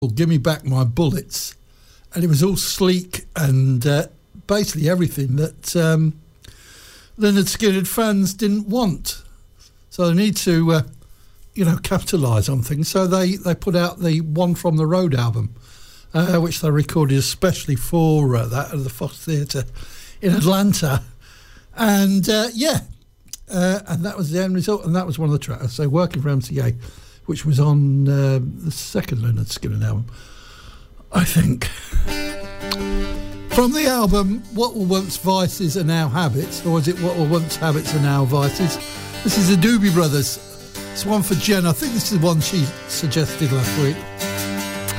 called Give Me Back My Bullets, and it was all sleek and basically everything that Lynyrd Skynyrd fans didn't want. So they need to, capitalise on things. So they put out the One From The Road album, which they recorded especially for that at the Fox Theatre in Atlanta. And, and that was the end result, and that was one of the tracks. So Working for MCA, which was on the second Lynyrd Skynyrd album, I think. From the album, What Were Once Vices Are Now Habits, or is it What Were Once Habits Are Now Vices? This is the Doobie Brothers. It's one for Jen. I think this is the one she suggested last week.